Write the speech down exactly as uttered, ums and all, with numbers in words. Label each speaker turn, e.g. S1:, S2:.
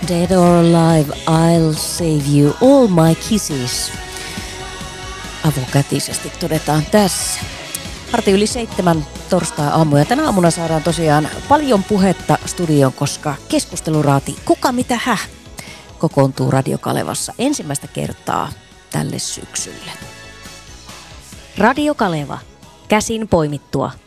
S1: Dead or alive, I'll save you all my kisses. Avokätisesti todetaan tässä. Varti yli seitsemän torstai-aamu ja tänä aamuna saadaan tosiaan paljon puhetta studioon, koska keskusteluraati Kuka mitä häh kokoontuu Radio Kalevassa ensimmäistä kertaa tälle syksylle.
S2: Radio Kaleva. Käsin poimittua.